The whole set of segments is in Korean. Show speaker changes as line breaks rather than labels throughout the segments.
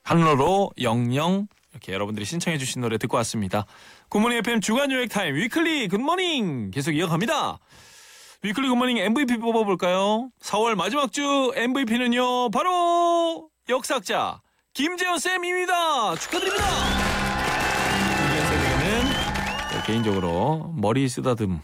한로로 영영 이렇게 여러분들이 신청해 주신 노래 듣고 왔습니다. 굿모닝 FM 주간 요약 타임 위클리 굿모닝 계속 이어갑니다. 위클리 굿모닝 MVP 뽑아볼까요? 4월 마지막 주 MVP는요 바로 역사학자 김재현쌤입니다. 축하드립니다. 김재현쌤에게는 개인적으로 머리 쓰다듬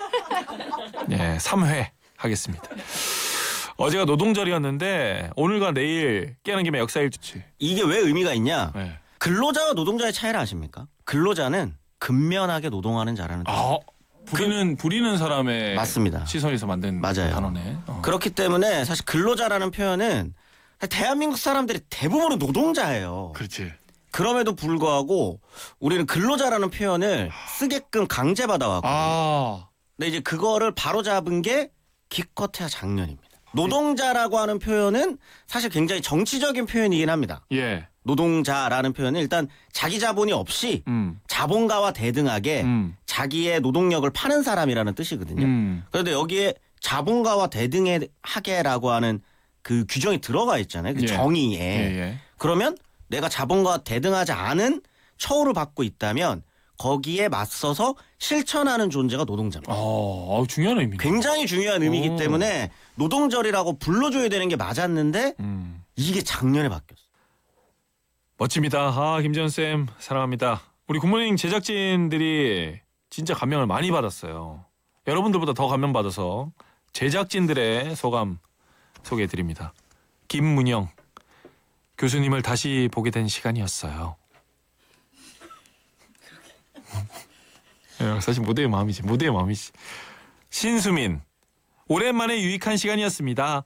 3회 하겠습니다. 어제가 노동절이었는데 오늘과 내일 깨는 김에 역사일주치.
이게 왜 의미가 있냐? 네. 근로자와 노동자의 차이를 아십니까? 근로자는 근면하게 노동하는 자라는 뜻.
부리는 사람의
맞습니다.
시선에서 만든
맞아요.
단어네.
그렇기 때문에 사실 근로자라는 표현은 대한민국 사람들이 대부분은 노동자예요.
그렇지.
그럼에도 불구하고 우리는 근로자라는 표현을 쓰게끔 강제받아왔거든요. 근데 이제 그거를 바로잡은 게 기껏해야 작년입니다. 노동자라고 하는 표현은 사실 굉장히 정치적인 표현이긴 합니다.
예.
노동자라는 표현은 일단 자기 자본이 없이 자본가와 대등하게 자기의 노동력을 파는 사람이라는 뜻이거든요. 그런데 여기에 자본가와 대등하게라고 하는 그 규정이 들어가 있잖아요. 그 정의에. 그러면 내가 자본가와 대등하지 않은 처우를 받고 있다면 거기에 맞서서 실천하는 존재가 노동자입니다.
중요한 의미입니다.
굉장히 중요한 의미이기 때문에 노동절이라고 불러줘야 되는 게 맞았는데 이게 작년에 바뀌었어요.
멋집니다. 김재현쌤 사랑합니다. 우리 굿모닝 제작진들이 진짜 감명을 많이 받았어요. 여러분들보다 더 감명받아서 제작진들의 소감 소개해드립니다. 김문영 교수님을 다시 보게 된 시간이었어요. 사실 무대의 마음이지. 신수민 오랜만에 유익한 시간이었습니다.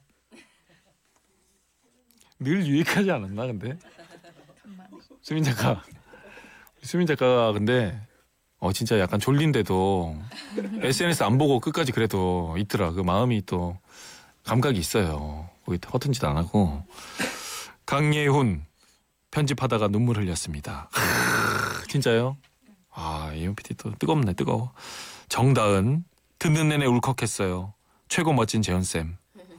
늘 유익하지 않았나 근데? 수민 작가가 근데 진짜 약간 졸린데도 SNS 안 보고 끝까지 그래도 있더라. 그 마음이 또 감각이 있어요. 거기 허튼 짓 안 하고. 강예훈 편집하다가 눈물 흘렸습니다. 진짜요? 이현 PD 또 뜨겁네 뜨거워. 정다은 듣는 내내 울컥했어요. 최고 멋진 재현쌤.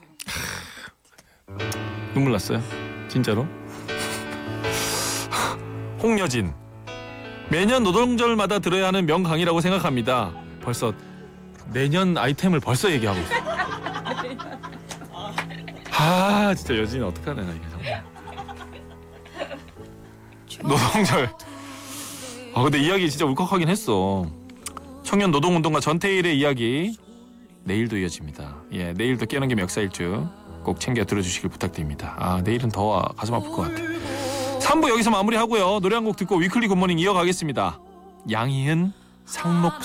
눈물 났어요. 진짜로. 홍여진 매년 노동절마다 들어야 하는 명강의라고 생각합니다. 벌써 내년 아이템을 벌써 얘기하고 있어. 진짜 여진이 어떡하냐 이게 정말. 노동절. 근데 이야기 진짜 울컥하긴 했어. 청년 노동운동가 전태일의 이야기 내일도 이어집니다. 내일도 깨는 김에 역사일주 꼭 챙겨 들어주시길 부탁드립니다. 내일은 더 가슴 아플 것 같아. 3부 여기서 마무리하고요. 노래 한 곡 듣고 위클리 굿모닝 이어가겠습니다. 양희은 상록